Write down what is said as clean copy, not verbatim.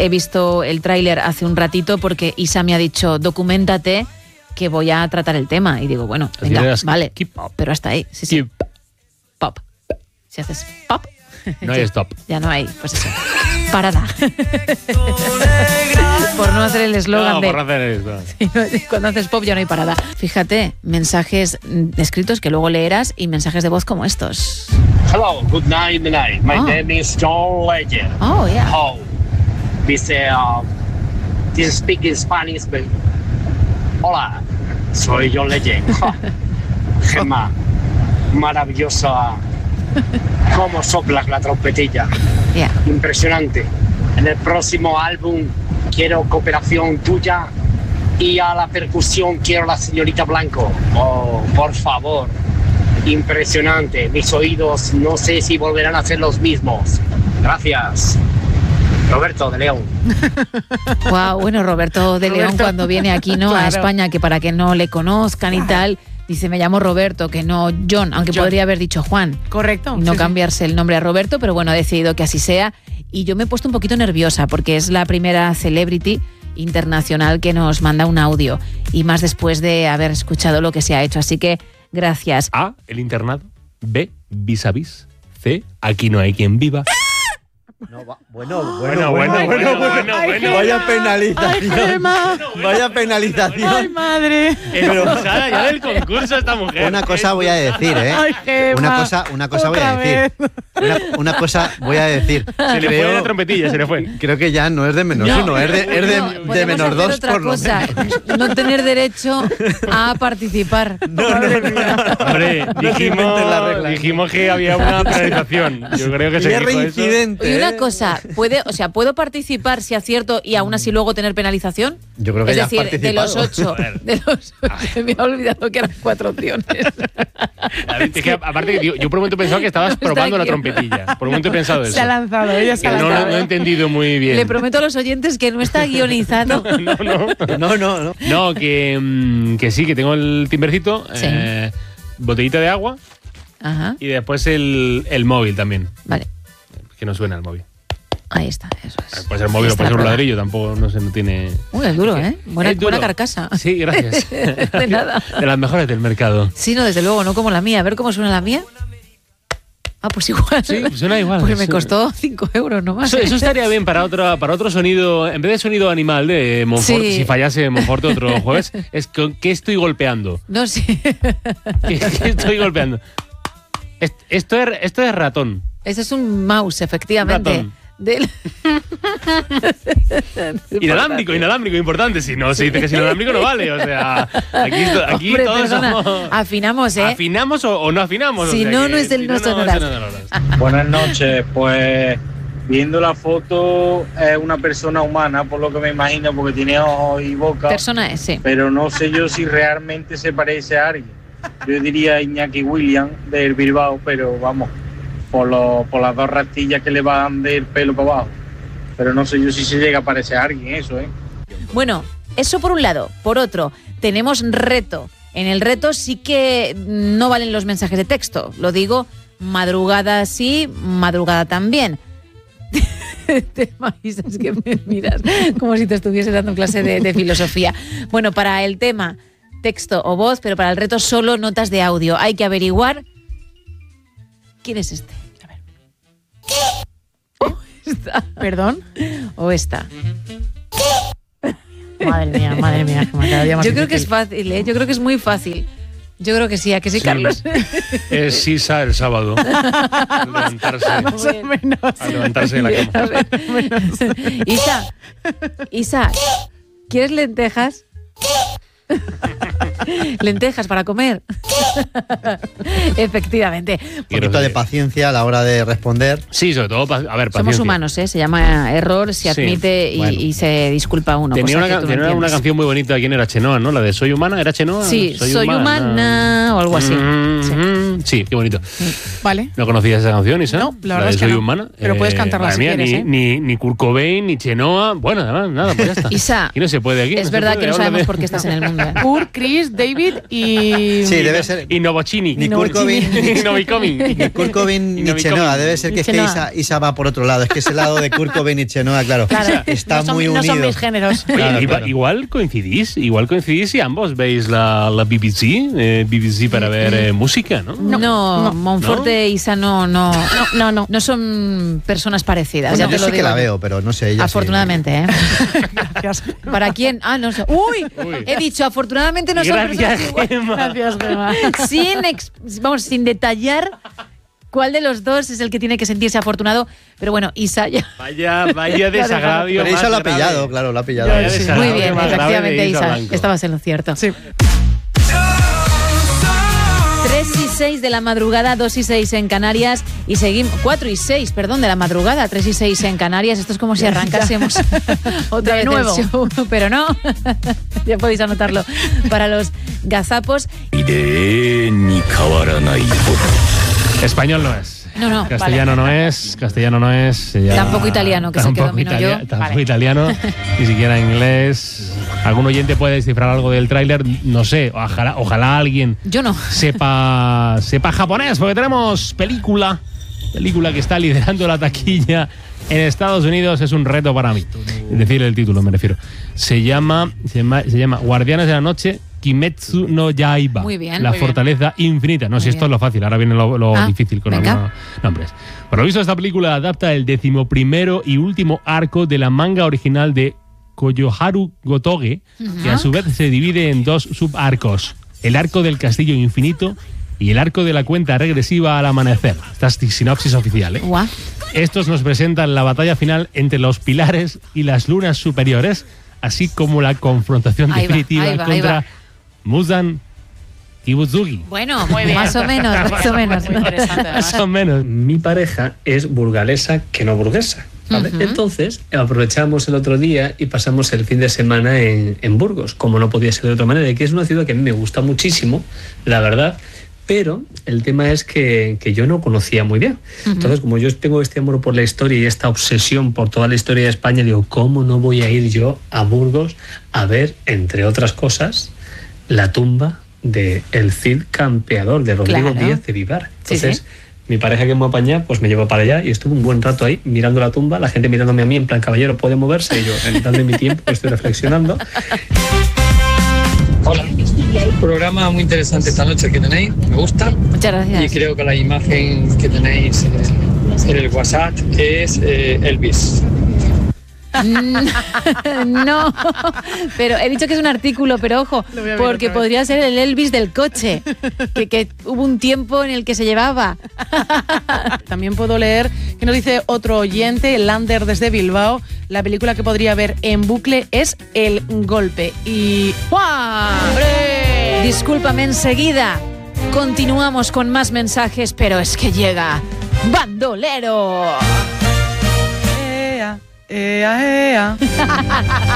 he visto el tráiler hace un ratito porque Isa me ha dicho, documéntate que voy a tratar el tema. Y digo, bueno, venga, vale, pero hasta ahí. Sí, sí. Pop. Si haces pop... No hay stop. Ya no hay, pues eso. Parada. Por no hacer el eslogan de... por no hacer esto. Sí, cuando haces pop ya no hay parada. Fíjate, mensajes escritos que luego leerás y mensajes de voz como estos. Hello, good night, My name is John Legend. Oh, yeah. Oh, dice, this speaking Spanish, but... Hola, soy John Legend. Gemma, maravillosa. Cómo soplas la trompetilla. Yeah. Impresionante. En el próximo álbum quiero cooperación tuya y a la percusión quiero la señorita Blanco. Oh, por favor. Impresionante. Mis oídos no sé si volverán a ser los mismos. Gracias. Roberto de León. Wow, bueno, Roberto de León cuando viene aquí, ¿no? Claro. A España, que para que no le conozcan y tal... Dice, me llamo Roberto, que no John, aunque podría haber dicho Juan. Correcto. No cambiarse el nombre a Roberto, pero bueno, ha decidido que así sea. Y yo me he puesto un poquito nerviosa porque es la primera celebrity internacional que nos manda un audio. Y más después de haber escuchado lo que se ha hecho. Así que, gracias. A, el internado. B, vis a vis. C, aquí no hay quien viva. No, bueno. Vaya penalización. Vaya penalización. Ay, madre. Expulsada ya del concurso esta mujer. Una cosa voy a decir, ¿eh? Ay, Gemma. Una cosa voy a decir. Una cosa voy a decir. Se le fue la trompetilla, se le fue. Creo que ya no es de -1, es de -2 por lo menos. No tener derecho a participar. Hombre, dijimos que había una penalización. Yo creo que se dijo reincidente. Y una cosa, ¿puedo participar si acierto y aún así luego tener penalización? Yo creo que es ya decir, has participado. de los 8, me ha olvidado que eran 4 opciones. Es que, aparte, yo por un momento pensaba que estabas probando la trompetilla. Por un momento he pensado eso. Se ha lanzado, ella se ha lanzado. No he entendido muy bien. Le prometo a los oyentes que no está guionizado. No, que sí, que tengo el timbercito, Sí. botellita de agua. Ajá. Y después el móvil también. Vale. Que no suena el móvil. Ahí está, eso es. Puede ser móvil o puede ser un ladrillo, tampoco, no sé, no tiene... Uy, es duro, ¿eh? Buena carcasa. Sí, gracias. De nada. De las mejores del mercado. Sí, no, desde luego, no como la mía. A ver cómo suena la mía. Ah, pues igual. Sí, suena igual. Porque me costó 5 euros nomás. Eso estaría bien para otro sonido, en vez de sonido animal de Monfort, Sí. si fallase Monfort otro jueves, es ¿qué estoy golpeando? No, sí. ¿Qué estoy golpeando? Esto es ratón. Ese es un mouse, efectivamente. Ratón. Inalámbrico, importante. Si no se dice que es inalámbrico, no vale. O sea, aquí Hombre, todos perdona, somos... afinamos, ¿eh? ¿Afinamos o no afinamos? Si o sea, no, no es el no sonoras. Buenas noches, pues viendo la foto es una persona humana, por lo que me imagino, porque tiene ojos y boca. Persona es, sí. Pero no sé yo si realmente se parece a alguien. Yo diría Iñaki Williams del Bilbao, pero vamos, por las 2 rastillas que le van del pelo para abajo. Pero no sé yo si se llega a parecer a alguien eso, ¿eh? Bueno, eso por un lado. Por otro, tenemos reto. En el reto sí que no valen los mensajes de texto. Lo digo, madrugada sí, madrugada también. Te imaginas que me miras como si te estuviese dando clase de filosofía. Bueno, para el tema texto o voz, pero para el reto solo notas de audio. Hay que averiguar quién es este. A ver. ¿O esta? ¿Perdón? ¿O esta? Madre mía, cada día más Yo creo difícil. que es fácil, ¿eh? Yo creo que es muy fácil. Yo creo que sí, ¿a que sí, Carlos? Es Sisa el sábado. Más o menos. A levantarse de la cama. A ver. Isa, ¿quieres lentejas? Lentejas para comer. Efectivamente. Un poquito de paciencia a la hora de responder. Sí, sobre todo, a ver, paciencia. Somos humanos, ¿eh? Se llama error, se admite y se disculpa uno. Tenía cosa que tú no una entiendes. canción muy bonita. ¿Quién era? Chenoa, ¿no? La de Soy Humana. ¿Era Chenoa? Sí, Soy humana o algo así. Sí, qué bonito. Vale. ¿No conocías esa canción, Isa? No, la verdad de es que Soy no. Humana. Pero puedes cantarla madre si mía, quieres, ni Kurt Cobain, ni Chenoa. Bueno, además, nada, pues ya está. Isa, Aquí no se puede. Aquí es verdad que no sabemos por qué estás en el mundo. ¿eh? Kurt, Chris, David y... Sí, debe ser. Y Novocini. Ni Kurt Cobain, Ni Novikomin. ni Kurt Cobain ni Chenoa. Debe ser que es que Isa va por otro lado. Es que ese lado de Kurt Cobain y Chenoa, claro, está muy unido. No son mis géneros. Oye, Claro. igual coincidís y ambos veis la BBC para ver música, ¿no? No, Monforte e Isa no son personas parecidas. Ya Yo te lo sí que digo la yo. veo, pero no sé, ella Afortunadamente, ¿eh? ¿Para quién? Ah, no sé. ¡Uy! He dicho, afortunadamente no son personas iguales. Gemma. Gracias, Gemma. Sin detallar cuál de los dos es el que tiene que sentirse afortunado. Pero bueno, Isa ya. Vaya desagravio. Pero Isa más lo ha grave. pillado, claro, lo ha pillado. Vaya Muy desagravio bien, más grave efectivamente, de Isa. Blanco. Estabas en lo cierto. Sí. 3:06 de la madrugada, 2:06 en Canarias y seguimos 4:06, perdón, de la madrugada, 3:06 en Canarias. Esto es como si arrancásemos otra vez nuevo. el show, pero no. Ya podéis anotarlo para los gazapos. Español no es. No, Castellano no es. Tampoco italiano, que es el que domino yo. Tampoco italiano, ni siquiera inglés. ¿Algún oyente puede descifrar algo del tráiler? No sé, ojalá alguien Yo no. sepa japonés, porque tenemos película que está liderando la taquilla en Estados Unidos. Es un reto para mí decir el título, me refiero. Se llama Guardianes de la Noche, Kimetsu no Yaiba. Muy bien, la muy bien. fortaleza infinita. No, si esto es lo fácil, ahora viene lo difícil con venga. algunos nombres. Por lo visto, esta película adapta el 11º y último arco de la manga original de Koyoharu Gotoge, que a su vez se divide en dos subarcos: el arco del castillo infinito y el arco de la cuenta regresiva al amanecer. Esta es sinopsis oficial, ¿eh? Guau. Estos nos presentan la batalla final entre los pilares y las lunas superiores, así como la confrontación Ahí va, definitiva ahí va. contra Muzan Kibutsugi. Bueno, más o menos. Muy interesante, Más además. o menos. Mi pareja es burgalesa que no burguesa, ¿vale? Ujú. Entonces aprovechamos el otro día y pasamos el fin de semana en Burgos, como no podía ser de otra manera, que es una ciudad que a mí me gusta muchísimo, la verdad, pero el tema es que yo no conocía muy bien. Entonces, como yo tengo este amor por la historia y esta obsesión por toda la historia de España, digo, ¿cómo no voy a ir yo a Burgos a ver, entre otras cosas, la tumba de el Cid Campeador, de Rodrigo Claro. Díaz de Vivar? Sí, Entonces, sí. mi pareja que me apaña, pues me llevó para allá y estuve un buen rato ahí mirando la tumba, la gente mirándome a mí en plan, caballero, ¿puede moverse? Y yo, dándole mi tiempo, estoy reflexionando. Hola, programa muy interesante esta noche que tenéis, me gusta Muchas y gracias. creo que la imagen que tenéis en el WhatsApp es Elvis. No, pero he dicho que es un artículo, pero ojo, Lo voy a ver porque otra vez. podría ser el Elvis del coche, que hubo un tiempo en el que se llevaba. También puedo leer que nos dice otro oyente, Lander desde Bilbao, la película que podría ver en bucle es El Golpe. Y... ¡hombre! Discúlpame, enseguida continuamos con más mensajes, pero es que llega Bandolero. Ea, ea, ea.